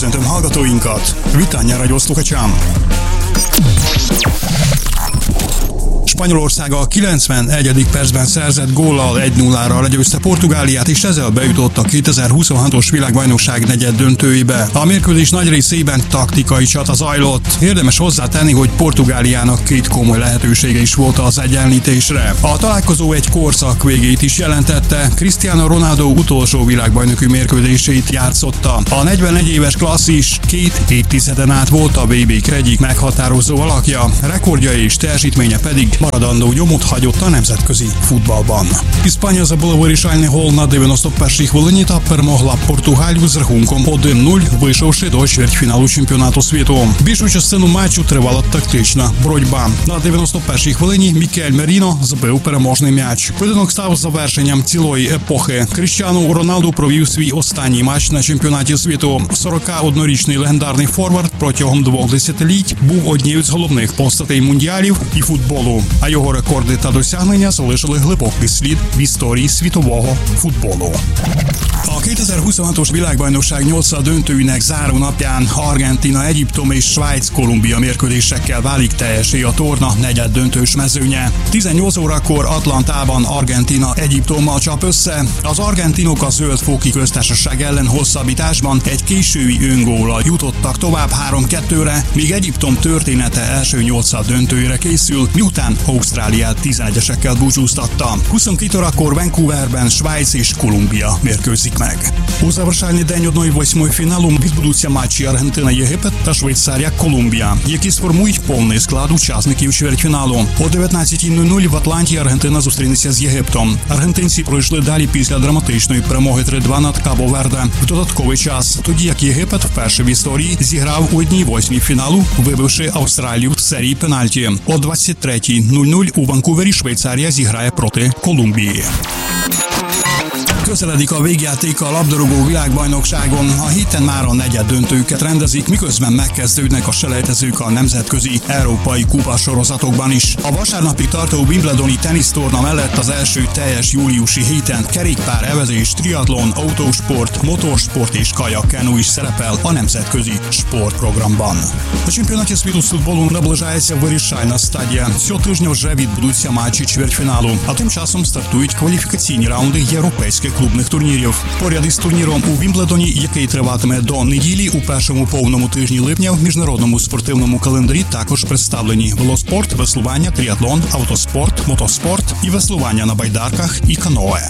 Köszöntöm hallgatóinkat! Vitánja Radio Sluchačám! Spanyolország a 91. percben szerzett góllal 1-0-ra legyőzte Portugáliát, és ezzel bejutott a 2026-os világbajnokság negyeddöntőjébe. A mérkőzés nagy részében taktikai csata zajlott. Érdemes hozzátenni, hogy Portugáliának két komoly lehetősége is volt az egyenlítésre. A találkozó egy korszak végét is jelentette. Cristiano Ronaldo utolsó világbajnoki mérkőzését játszotta. A 41 éves klasszis 2 évtizeden át volt a VB-k egyik meghatározó alakja, rekordja és teljesítménye pedig maradandó nyomot hagyott a nemzetközi futballban. Испания забыла в вирішальний гол на 91-й хвилині та перемогла Португалію з рахунком 1-0, вийшовши до чвертьфіналу чемпіонату світу. Більшу частину матчу тривала тактична боротьба. На 91-й хвилині Мікель Меріно забив переможний м'яч. Поєдинок став завершенням цілої епохи. Кріштіану Роналду провів свій останній матч на чемпіонаті світу. 41-річний легендарний форвард протягом 2 десятиліть був однією з головних постатей мундіалів і футболу. А його рекорди та досягнення залишили глибокий слід в історії світового футболу. A 2026-os világbajnokság 8. döntőinek záró napján Argentína, Egyiptom és Svájc-Kolumbia mérkőzésekkel válik teljessé a torna negyeddöntős mezőnye. 18 órakor Atlantában Argentína Egyiptommal csap össze. Az argentinok a Zöld-Fóki Köztársaság ellen hosszabbításban egy késői öngóllal jutottak tovább 3-2-re, míg Egyiptom története első 8. döntőjére készül, miután Ausztráliát 11-esekkel búcsúztatta. 22 órakor Vancouverben Svájc és Kolumbia mérkőzik meg. У завершальний день 1/8 фіналу відбудуться матчі Аргентина-Єгипет та Швейцарія-Колумбія, які сформують повний склад учасників чвертьфіналу. О 19:00 в Атланті Аргентина зустрінеться з Єгиптом. Аргентинці пройшли далі після драматичної перемоги 3-2 над Кабо-Верде в додатковий час, тоді як Єгипет вперше в історії зіграв у 1/8 фіналу, вибивши Австралію в серії пенальті. О 23:00 у Ванкувері Швейцарія зіграє проти Колумбії. Közeledik a végjáték a labdarúgó világbajnokságon. A héten már a negyeddöntőket rendezik, miközben megkezdődnek a selejtezők a nemzetközi európai kupasorozatokban is. A vasárnapig tartó Wimbledoni tenisztorna mellett az első teljes júliusi héten kerékpár, evezés, triatlon, autósport, motorsport és kajakkenu is szerepel a nemzetközi sportprogramban. На чемпіонаті світу з футболу наближається вирішальна стадія. Цього тижня вже відбудуться матчі чвертьфіналу, а тим часом стартують кваліфікаційні раунди європейських клубних турнірів. Поряд із турніром у Вімблдоні, який триватиме до неділі, у першому повному тижні липня в міжнародному спортивному календарі також представлені велоспорт, веслування, тріатлон, автоспорт, мотоспорт і веслування на байдарках і каное.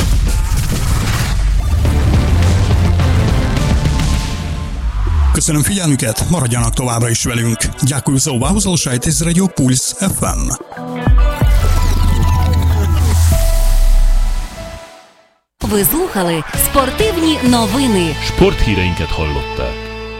Köszönöm figyelmüket, maradjanak továbbra is velünk. Дякую за увагу, залишайтесь з Радіо Пульс FM. Ви слухали спортивні новини. Sporthíreinket hallották.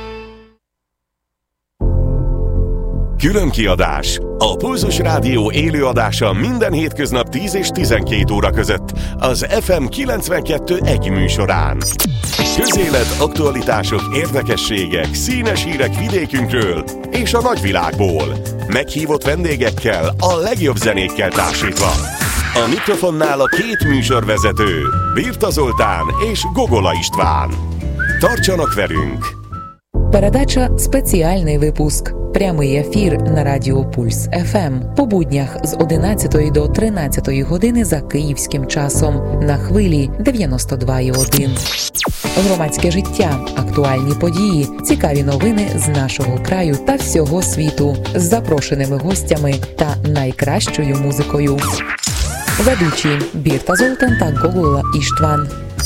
Különkiadás. A Pulzus Rádió élőadása minden hétköznap 10 és 12 óra között az FM 92.1 műsorán. Közélet, aktualitások, érdekességek, színes hírek vidékünkről és a nagyvilágból. Meghívott vendégekkel, a legjobb zenékkel társítva. A mikrofonnál a két műsorvezető, Birta Zoltán és Gogola István. Tartsanak velünk! Передача «Спеціальний випуск». Прямий ефір на Радіо Пульс ФМ. По буднях з 11 до 13 години за київським часом. На хвилі 92,1. Громадське життя, актуальні події, цікаві новини з нашого краю та всього світу. З запрошеними гостями та найкращою музикою. Ведучі Бірта Золтан та Gogola István.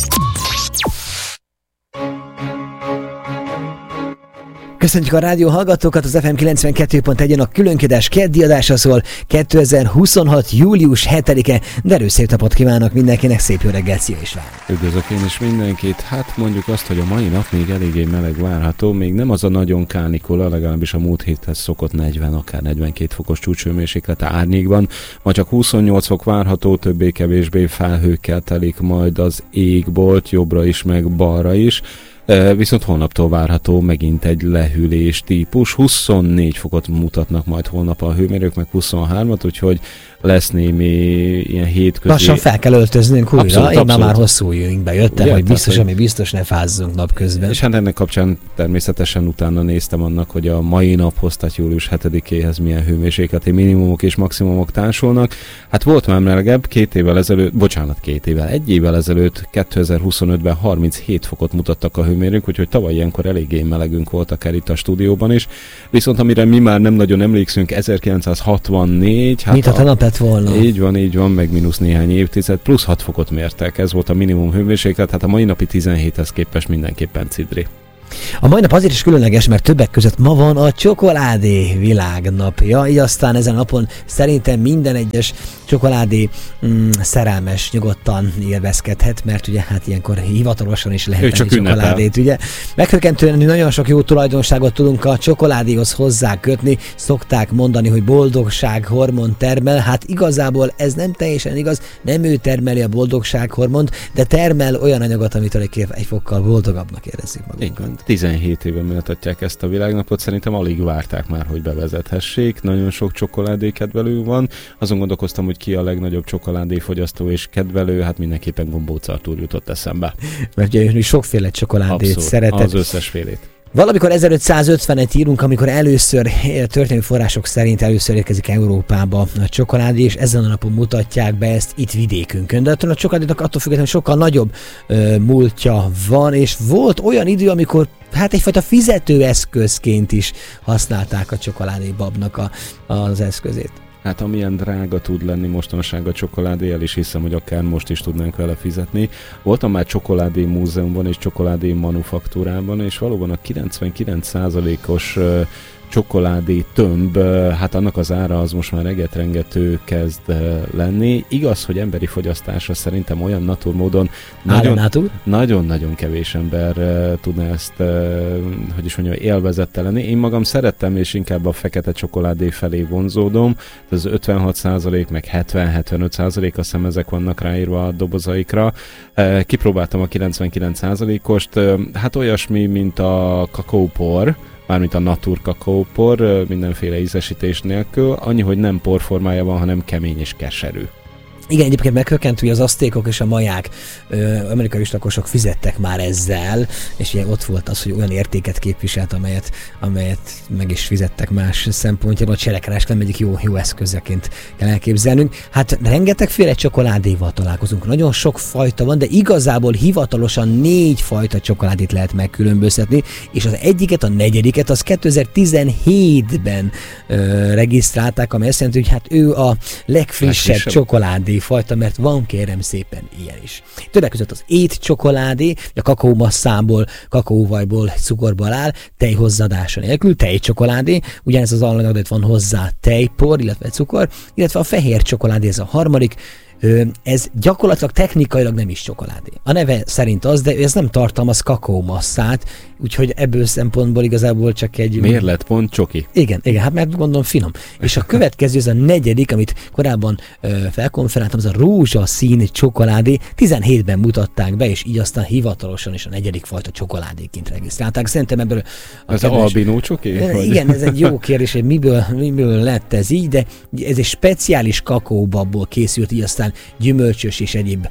Köszöntjük a rádió hallgatókat, az FM 92.1-en a különkiadás keddi adása szól 2026. július 7-e, de szép napot kívánok mindenkinek, szép jó reggelt, szia István! Üdvözlök én is mindenkit, hát mondjuk azt, hogy a mai nap még eléggé meleg várható, még nem az a nagyon kánikula, legalábbis a múlt héthez szokott 40, akár 42 fokos csúcshőmérséklet árnyékban, ma csak 28 fok várható, többé-kevésbé felhőkkel telik majd az égbolt, jobbra is meg balra is. Viszont holnaptól várható megint egy lehűlés típus. 24 fokot mutatnak majd holnap a hőmérők, meg 23-at, úgyhogy lesz némi ilyen hétközi... Lassan fel kell öltöznünk újra, abszolút. Már hosszú jönkbe jöttem, hogy biztos, ami biztos ne fázzunk napközben. És hát ennek kapcsán természetesen utána néztem annak, hogy a mai naphoz, tehát július 7-éhez milyen hőmérsékleti minimumok és maximumok társulnak. Hát volt már melegebb, egy évvel ezelőtt 2025-ben 37 fokot mutattak a hőmérők, úgyhogy tavaly ilyenkor eléggé melegünk voltak el itt a stúdióban is. Viszont amire mi már nem nagyon emlékszünk, 1964... Mint a nap lett volna. Így van, meg mínusz néhány évtized, plusz 6 fokot mértek, ez volt a minimum hőmérséklet, hát a mai napi 17-hez képest mindenképpen cidri. A mai nap azért is különleges, mert többek között ma van a csokoládé világnapja, így aztán ezen a napon szerintem minden egyes csokoládé szerelmes nyugodtan élvezkedhet, mert ugye hát ilyenkor hivatalosan is lehet enni csokoládét, ugye. Meghökkentően nagyon sok jó tulajdonságot tudunk a csokoládéhoz hozzákötni, szokták mondani, hogy boldogsághormon termel, hát igazából ez nem teljesen igaz, nem ő termeli a boldogsághormont, de termel olyan anyagot, amitől egy fokkal boldogabbnak érezzük magunkat. 17 éve méltatják ezt a világnapot, szerintem alig várták már, hogy bevezethessék. Nagyon sok csokoládé kedvelő van. Azon gondolkoztam, hogy ki a legnagyobb csokoládéfogyasztó és kedvelő, hát mindenképpen Gombóc Artúr jutott eszembe. Mert ugye sokféle csokoládét szeretett. Az összesfélét. Valamikor 1550-et írunk, amikor először történelmi források szerint először érkezik Európába a csokoládé, és ezen a napon mutatják be ezt itt vidékünkön. De a csokoládénak attól függetlenül sokkal nagyobb múltja van, és volt olyan idő, amikor hát egyfajta fizetőeszközként is használták a csokoládébabnak az eszközét. Hát amilyen drága tud lenni mostanság a csokoládé, el is hiszem, hogy akár most is tudnánk vele fizetni. Voltam már csokoládé múzeumban és csokoládé manufaktúrában, és valóban a 99%-os csokoládé tömb, hát annak az ára az most már egetrengető kezd lenni. Igaz, hogy emberi fogyasztásra szerintem olyan naturmódon nagyon-nagyon kevés ember tudna ezt, hogy is mondjam, élvezette lenni. Én magam szerettem, és inkább a fekete csokoládé felé vonzódom. Az 56%, meg 70-75%, azt hiszem ezek vannak ráírva a dobozaikra. Kipróbáltam a 99%-ost, hát olyasmi, mint a kakaópor, mármint a natur kakaópor, mindenféle ízesítés nélkül, annyi, hogy nem porformájában, hanem kemény és keserű. Igen, egyébként meghökkent, hogy az aztékok és a maják amerikai őslakosok fizettek már ezzel, és ugye ott volt az, hogy olyan értéket képviselt, amelyet meg is fizettek más szempontjából. A cserekereskedelem egyik jó eszközeként kell elképzelnünk. Hát rengetegféle csokoládéval találkozunk, nagyon sok fajta van, de igazából hivatalosan 4 fajta csokoládét lehet megkülönböztetni, és az egyiket, a negyediket, az 2017-ben regisztrálták, ami azt jelenti, hogy hát ő a legfrissebb csokoládé fajta, mert van kérem szépen ilyen is. Többek között az étcsokoládé, a kakaómasszából, kakaóvajból, cukorból áll, tej hozzáadása nélkül, tejcsokoládé, ugyanez az alanyag, de van hozzá tejpor, illetve cukor, illetve a fehér csokoládé, ez a harmadik. Ez gyakorlatilag technikailag nem is csokoládé. A neve szerint az, de ez nem tartalmaz kakaómasszát, úgyhogy ebből szempontból igazából csak egy... Mérletpont csoki. Igen, hát mert gondolom finom. És a következő, ez a negyedik, amit korábban felkonferáltam, az a rózsaszín csokoládé, 17-ben mutatták be, és így aztán hivatalosan is a negyedik fajta csokoládéként regisztrálták. Szerintem ebből... Ez az albinó csoki? Igen, ez egy jó kérdés, hogy miből lett ez így, de ez egy speciális kakaóbabból készült, így aztán gyümölcsös és egyéb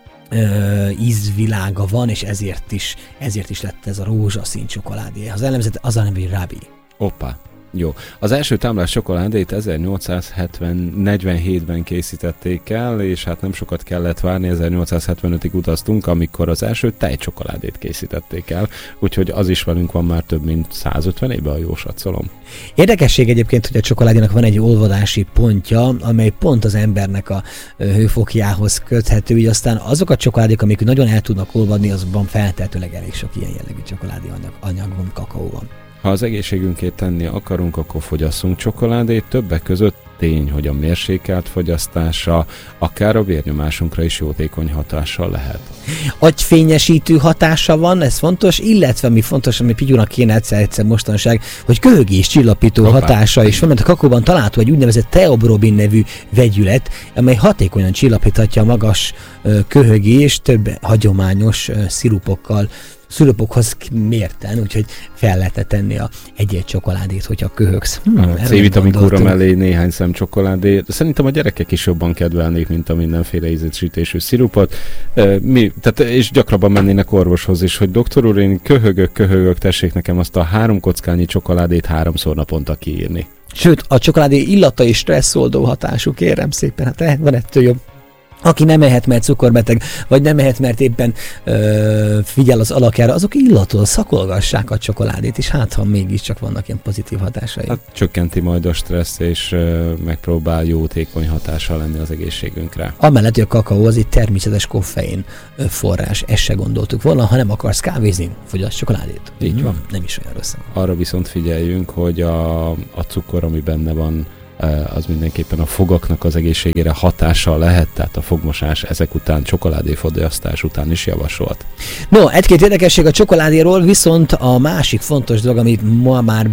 ízvilága van, és ezért is lett ez a rózsaszín csokoládé. Az elemzet az a neve, hogy Rabi. Hoppá. Jó. Az első támlás csokoládét 1847-ben készítették el, és hát nem sokat kellett várni, 1875-ig utaztunk, amikor az első tejcsokoládét készítették el, úgyhogy az is velünk van már több mint 150 éve, a jó satszolom. Érdekesség egyébként, hogy a csokoládénak van egy olvadási pontja, amely pont az embernek a hőfokjához köthető, így aztán azok a csokoládék, amik nagyon el tudnak olvadni, azban feltehetőleg elég sok ilyen jellegű csokoládé anyag van, kakaó van. Ha az egészségünkért tenni akarunk, akkor fogyasszunk csokoládét, többek között tény, hogy a mérsékelt fogyasztása akár a vérnyomásunkra is jótékony hatással lehet. Agyfényesítő hatása van, ez fontos, illetve ami fontos, ami Pigyónak kéne egyszer mostanság, hogy köhögés csillapító hatása is van, mert a kakaóban található egy úgynevezett teobrobin nevű vegyület, amely hatékonyan csillapíthatja a magas köhögést több hagyományos szirupokkal szülőpokhoz mérten, úgyhogy fel lehetett tenni egy csokoládét, hogyha köhögsz. C-vitamin kúra mellé néhány szem csokoládé. Szerintem a gyerekek is jobban kedvelnék, mint a mindenféle ízesítésű szirupot. És gyakrabban mennének orvoshoz is, hogy doktor úr, én köhögök, tessék nekem azt a 3 kockányi csokoládét 3-szor naponta kiírni. Sőt, a csokoládé illata és stresszoldó hatású, kérem szépen, hát van ettől jobb. Aki nem ehet, mert cukorbeteg, vagy nem ehet, mert éppen figyel az alakjára, azok illatol, szakolgassák a csokoládét, és hát ha mégiscsak vannak ilyen pozitív hatásai. Hát csökkenti majd a stressz, és megpróbál jótékony hatással lenni az egészségünkre. Amellett, hogy a kakaó az egy természetes koffein forrás, ezt se gondoltuk volna, ha nem akarsz kávézni, fogyasz csokoládét. Így van. Nem is olyan rossz. Arra viszont figyeljünk, hogy a cukor, ami benne van, az mindenképpen a fogaknak az egészségére hatással lehet, tehát a fogmosás ezek után, csokoládéfogyasztás után is javasolt. No, egy-két érdekesség a csokoládéról, viszont a másik fontos dolog, amit ma már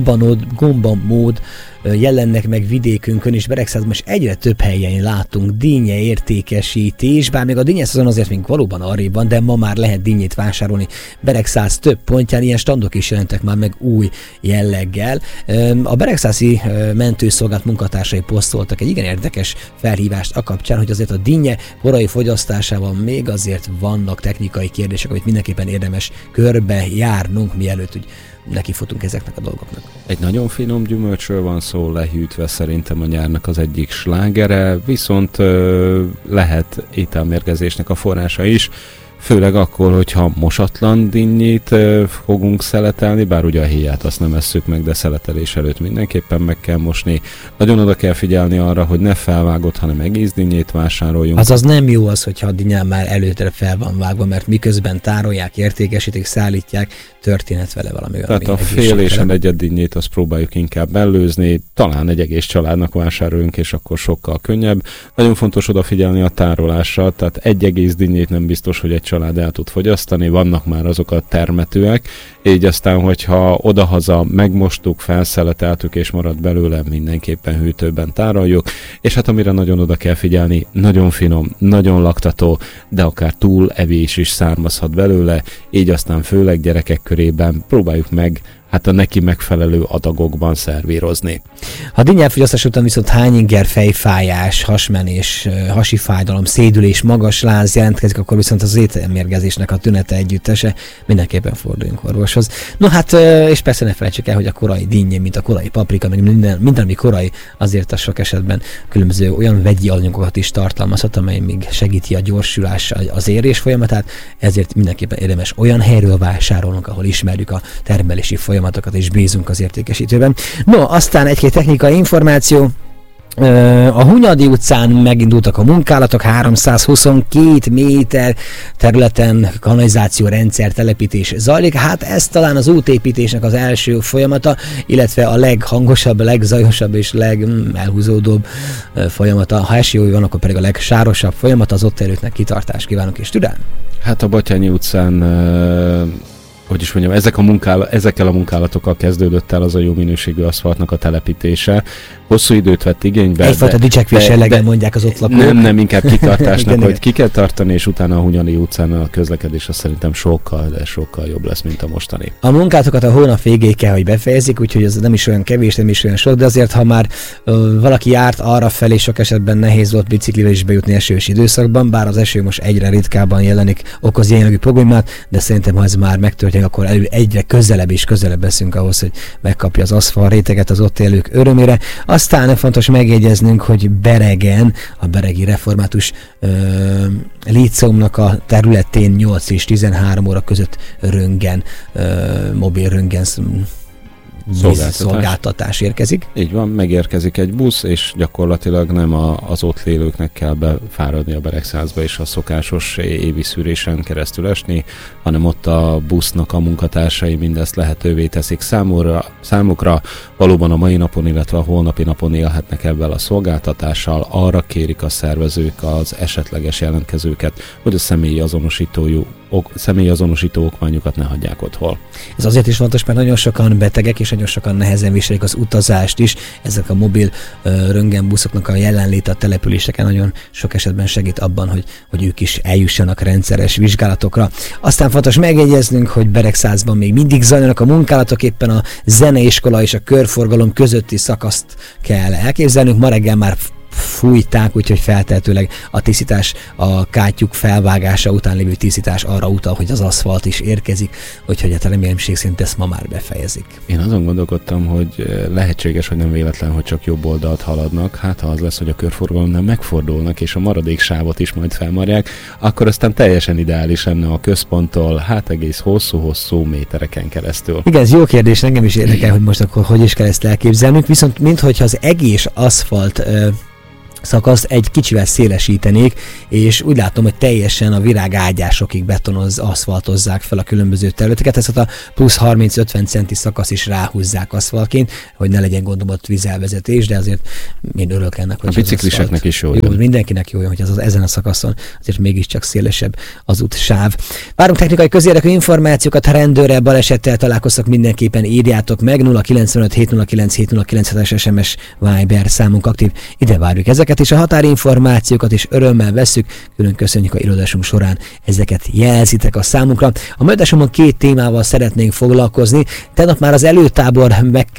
gombamód jelennek meg vidékünkön, és Beregszázban is egyre több helyen látunk dinnye értékesítés, bár még a dinnye szezon azért még valóban arrébb van, de ma már lehet dinnyét vásárolni Beregszáz több pontján, ilyen standok is jelentek már meg új jelleggel. A beregszászi mentőszolgálat munkatársai posztoltak egy igen érdekes felhívást a kapcsán, hogy azért a dinnye korai fogyasztásával még azért vannak technikai kérdések, amit mindenképpen érdemes körbe járnunk, mielőtt úgy nekifutunk ezeknek a dolgoknak. Egy nagyon finom gyümölcsről van szó, lehűtve szerintem a nyárnak az egyik slágere, viszont lehet ételmérgezésnek a forrása is, főleg akkor, hogyha mosatlan dinnyét fogunk szeletelni, bár ugye a héját azt nem esszük meg, de szeletelés előtt mindenképpen meg kell mosni. Nagyon oda kell figyelni arra, hogy ne felvágott, hanem egész dinnyét vásároljunk. Azaz nem jó az, hogyha a dinnyán már előtre fel van vágva, mert miközben tárolják, értékesítik, szállítják, történet vele valami. Tehát a fél és a negyed dinnyét azt próbáljuk inkább mellőzni, talán egy egész családnak vásároljunk, és akkor sokkal könnyebb. Nagyon fontos odafigyelni a tárolásra, tehát egy egész dinnyét nem biztos, hogy egy család el tud fogyasztani, vannak már azok a termetőek, így aztán, hogyha odahaza megmostuk, felszeleteltük és marad belőle, mindenképpen hűtőben tároljuk, és hát amire nagyon oda kell figyelni, nagyon finom, nagyon laktató, de akár túlevés is származhat belőle, így aztán főleg gyerekek körében próbáljuk meg a neki megfelelő adagokban szervírozni. Ha dinnyelfogyasztás után viszont hányinger, fejfájás, hasmenés, hasi fájdalom, szédülés, magas láz jelentkezik, akkor viszont az ételmérgezésnek a tünete együttese, mindenképpen forduljunk orvoshoz. No hát, és persze ne felejtsük el, hogy a korai dinnye, mint a korai paprika, meg minden ami korai, azért a sok esetben különböző olyan vegyi anyagokat is tartalmazhat, amely még segíti a gyorsulás, az érés folyamatát, ezért mindenképpen érdemes olyan helyről vásárolnunk, ahol ismerjük a termelési folyamatokat, és bízunk az értékesítőben. No, aztán egy-két technikai információ. A Hunyadi utcán megindultak a munkálatok, 322 méter területen kanalizáció rendszer telepítés zajlik. Hát ez talán az útépítésnek az első folyamata, illetve a leghangosabb, legzajosabb és legelhúzódóbb folyamata. Ha esély van, akkor pedig a legsárosabb folyamata. Az ott élőknek kitartást kívánok és türelem. Hát a Batthyányi utcán ezekkel a munkálatokkal kezdődött el az a jó minőségű aszfaltnak a telepítése. Hosszú időt vett igénybe. Egyfajta dicsekvés jelleggel mondják az ott lakók. Nem, inkább kitartásnak, hogy ki kell tartani, és utána a Hunyadi utcán a közlekedés az szerintem sokkal jobb lesz, mint a mostani. A munkálatokat a hónap végéig kell, hogy befejezik, úgyhogy ez nem is olyan kevés, nem is olyan sok, de azért, ha már valaki járt arra felé, sok esetben nehéz volt biciklivel is bejutni esős időszakban, bár az eső most egyre ritkábban jelenik, okoz jelenlegi problémát, de szerintem, ha ez már megtörténik, akkor egyre közelebb és közelebb leszünk ahhoz, hogy megkapja az aszfalt réteget az ott élők örömére. Aztán fontos megjegyeznünk, hogy Beregen, a beregi református líceumnak a területén 8 és 13 óra között mobil röntgen szolgáltatás érkezik. Így van, megérkezik egy busz, és gyakorlatilag nem az ott lélőknek kell befáradni a Beregszázba és a szokásos évi szűrésen keresztül esni, hanem ott a busznak a munkatársai mindezt lehetővé teszik számukra. Valóban a mai napon, illetve a holnapi napon élhetnek ebben a szolgáltatással. Arra kérik a szervezők az esetleges jelentkezőket, hogy a személyi azonosítójuk személyazonosító okmányukat ne hagyják otthon. Ez azért is fontos, mert nagyon sokan betegek és nagyon sokan nehezen viselik az utazást is. Ezek a mobil röntgenbuszoknak a jelenléte a településeken nagyon sok esetben segít abban, hogy ők is eljussanak rendszeres vizsgálatokra. Aztán fontos megjegyeznünk, hogy Beregszászban még mindig zajlanak a munkálatok, éppen a zeneiskola és a körforgalom közötti szakaszt kell elképzelnünk. Ma reggel már fújták, úgyhogy feltehetőleg a tisztítás, a kátyuk felvágása után lévő tisztítás arra utal, hogy az aszfalt is érkezik, úgyhogy hát reménység szerint ezt ma már befejezik. Én azon gondolkodtam, hogy lehetséges, hogy nem véletlen, hogy csak jobb oldalt haladnak, hát ha az lesz, hogy a körforgalomnál megfordulnak, és a maradék sávot is majd felmarják, akkor aztán teljesen ideális lenne a központtól, hát egész hosszú-hosszú métereken keresztül. Igen, ez jó kérdés, engem is érdekel, hogy most akkor hogy is kell ezt elképzelnünk, viszont minthogyha az egész aszfalt szakaszt egy kicsivel szélesítenék, és úgy látom, hogy teljesen a virágágyásokig aszfaltozzák fel a különböző területeket, ezt a plusz 30-50 centi szakasz is ráhúzzák aszfaltként, hogy ne legyen gondom ott vízelvezetés, de azért én örülök ennek, hogy a bicikliseknek is jó. Mindenkinek jó, hogy ezen a szakaszon azért mégiscsak szélesebb az útsáv. Várunk technikai közérdekű információkat, ha rendőrrel, balesettel találkoztak, mindenképpen írjátok meg, 095 709 709 SMS Viber számunk aktív, ide várjuk ezeket, és a határinformációkat is örömmel vesszük, külön köszönjük a irodásunk során, ezeket jelzitek a számunkra. A mai adásomon 2 témával szeretnénk foglalkozni, tegnap már az előtábor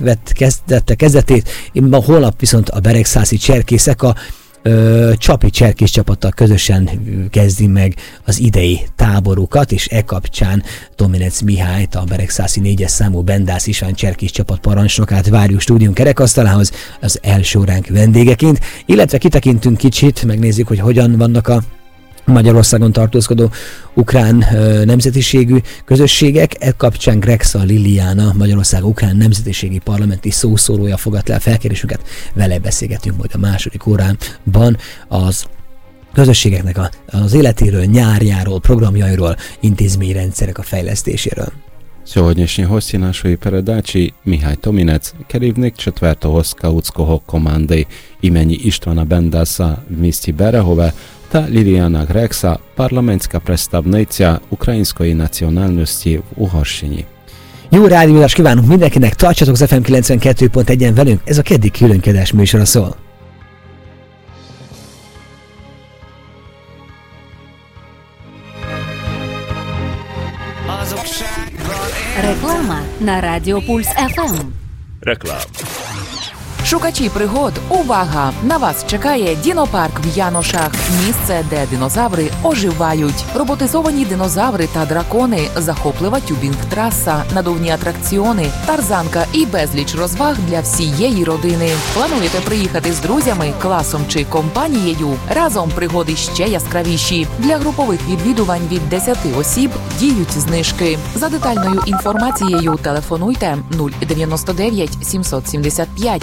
kezdetét, holnap viszont a beregszászi cserkészek a Csapi cserkész csapattal közösen kezdi meg az idei táborukat, és kapcsán Dominec Mihályt, a beregszászi 4-es számú Bendász István cserkész csapat parancsnokát várjuk stúdium kerekasztalához az első óránk vendégeként, illetve kitekintünk kicsit, megnézzük, hogy hogyan vannak a Magyarországon tartózkodó ukrán nemzetiségű közösségek. Kapcsán Grexa Liliana, Magyarország ukrán nemzetiségi parlamenti szószólója fogadta el felkérésünket, vele beszélgetünk majd a második óránban az közösségeknek az életéről, nyárjáról, programjairól, intézményrendszerek a fejlesztéséről. Sсегодняшние гости нашої передачі Міхай Томінець, керівник 4-го скаутського команди імені Іштвана Бендаса в місті Берегове, та Ліліана Грекса, парламентська представниця української національності в Угорщині. Jó rádiózást kívánunk mindenkinek, tartsatok az FM 92.1-en velünk, ez a keddi különkedés műsora szól. Реклама на Радіо Пульс ФМ. Реклама. Шукачі пригод, увага! На вас чекає дінопарк в Яношах. Місце, де динозаври оживають. Роботизовані динозаври та дракони, захоплива тюбінг-траса, надувні атракціони, тарзанка і безліч розваг для всієї родини. Плануєте приїхати з друзями, класом чи компанією? Разом пригоди ще яскравіші. Для групових відвідувань від 10 осіб діють знижки. За детальною інформацією телефонуйте 099 775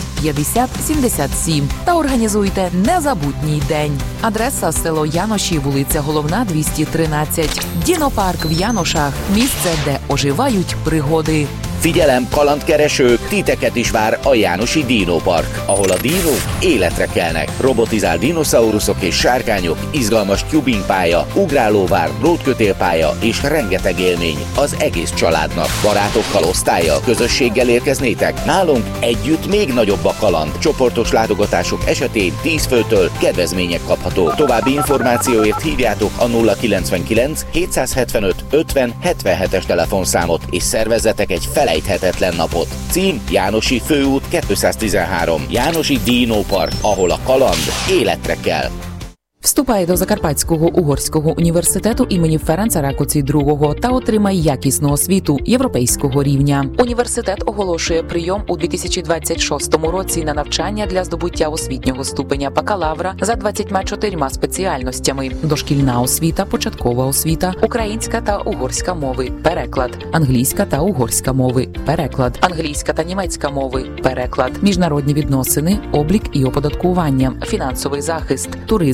50-77 та організуйте незабутній день. Адреса село Яноші, вулиця Головна, 213. Дінопарк в Яношах – місце, де оживають пригоди. Figyelem, kalandkeresők, titeket is vár a Jánosi Dinopark, ahol a dinók életre kelnek. Robotizált dinoszauruszok és sárkányok, izgalmas tubingpálya, ugrálóvár, drótkötélpálya és rengeteg élmény az egész családnak. Barátokkal, osztállyal, közösséggel érkeznétek? Nálunk együtt még nagyobb a kaland. Csoportos látogatások esetén 10 főtől kedvezmények kaphatók. További információért hívjátok a 099 775 50 77-es telefonszámot és szervezzetek egy felejthetetlen napot. Cím Jánosi Főút 213. Jánosi Dinopark, ahol a kaland életre kell. Вступай до Закарпатського угорського університету імені Ференца Ракоці II та отримай якісну освіту європейського рівня. Університет оголошує прийом у 2026 році на навчання для здобуття освітнього ступеня бакалавра за 24 спеціальностями: дошкільна освіта, початкова освіта, українська та угорська мови, переклад, англійська та угорська мови, переклад, англійська та німецька мови, переклад, міжнародні відносини, облік і оподаткування, фінансовий захист, туризм, угорська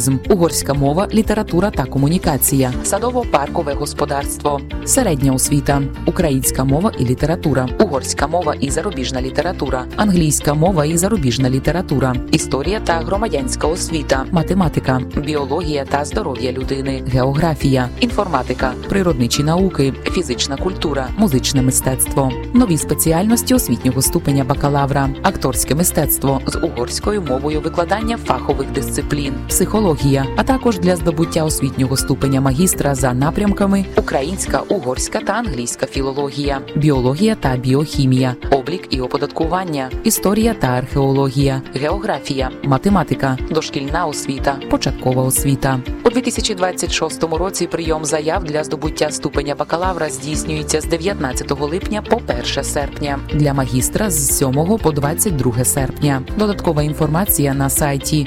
угорська мова, література та комунікація, садово-паркове господарство, середня освіта, українська мова і література, угорська мова і зарубіжна література, англійська мова і зарубіжна література, історія та громадянська освіта, математика, біологія та здоров'я людини, географія, інформатика, природничі науки, фізична культура, музичне мистецтво. Нові спеціальності освітнього ступеня бакалавра, акторське мистецтво з угорською мовою, викладання фахових дисциплін, психологія, а також для здобуття освітнього ступеня магістра за напрямками українська, угорська та англійська філологія, біологія та біохімія, облік і оподаткування, історія та археологія, географія, математика, дошкільна освіта, початкова освіта. У 2026 році прийом заяв для здобуття ступеня бакалавра здійснюється з 19 липня по 1 серпня, для магістра з 7 по 22 серпня. Додаткова інформація на сайті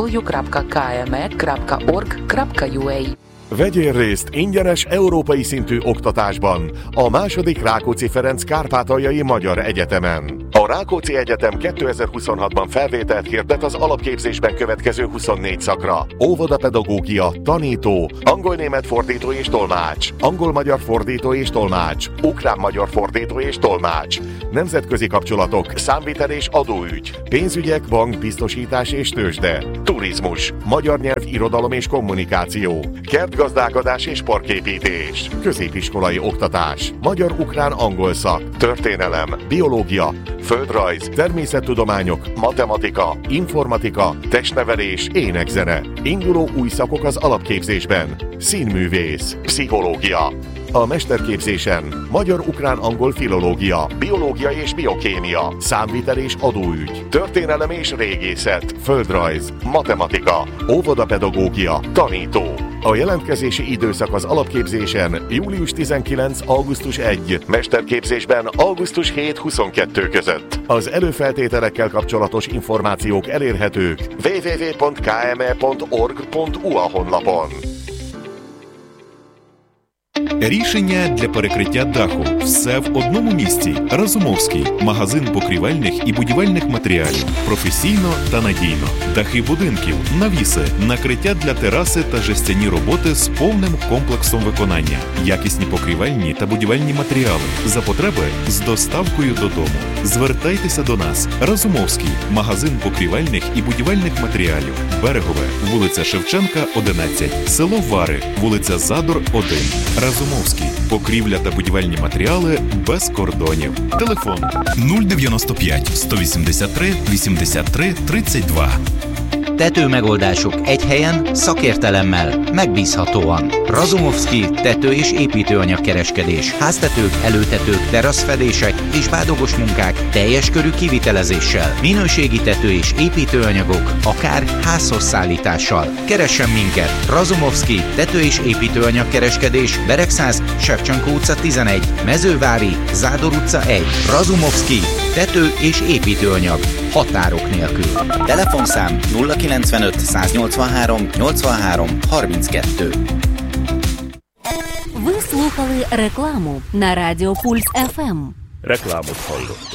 www.kme.org.ua. Vegyél részt ingyenes európai szintű oktatásban a II. Rákóczi Ferenc Kárpátaljai Magyar Egyetemen. A Rákóczi Egyetem 2026-ban felvételt hirdet az alapképzésben következő 24 szakra. Óvodapedagógia, tanító, angol-német fordító és tolmács, angol-magyar fordító és tolmács, ukrán-magyar fordító és tolmács, nemzetközi kapcsolatok, számvitel és adóügy, pénzügyek, bank, biztosítás és tőzsde, turizmus, magyar nyelv, irodalom és kommunikáció, kertgazdálkodás és parképítés, középiskolai oktatás, magyar-ukrán-angol szak, történelem, biológia, földrajz, természettudományok, matematika, informatika, testnevelés, énekzene. Induló új szakok az alapképzésben. Színművész, pszichológia. A mesterképzésen magyar-ukrán-angol filológia, biológia és biokémia, számvitel és adóügy, történelem és régészet, földrajz, matematika, óvodapedagógia, tanító. A jelentkezési időszak az alapképzésen július 19. augusztus 1, mesterképzésben augusztus 7-22 között. Az előfeltételekkel kapcsolatos információk elérhetők www.kme.org.ua honlapon. Рішення для перекриття даху. Все в одному місці. Разумовський. Магазин покрівельних і будівельних матеріалів. Професійно та надійно. Дахи будинків, навіси, накриття для тераси та жестяні роботи з повним комплексом виконання. Якісні покрівельні та будівельні матеріали. За потреби з доставкою додому. Звертайтеся до нас. Разумовський. Магазин покрівельних і будівельних матеріалів. Берегове. Вулиця Шевченка, 11. Село Вари. Вулиця Задор, 1. Разумовський. Покрівля та будівельні матеріали без кордонів. Телефон 095 183 83 32. Tetőmegoldások egy helyen, szakértelemmel, megbízhatóan. Razumowski tető- és építőanyagkereskedés. Háztetők, előtetők, teraszfedések és bádogos munkák teljes körű kivitelezéssel. Minőségi tető- és építőanyagok, akár házhoz szállítással. Keressen minket! Razumowski tető- és építőanyagkereskedés. Beregszáz, Shevchenko utca 11, Mezővári, Zádor utca 1. Razumowski tető- és építőanyag. Határok nélkül. Telefonszám 095 183 83 32. Ви слухали рекламу на Радіо Пульс ФМ. Reklámot hallott.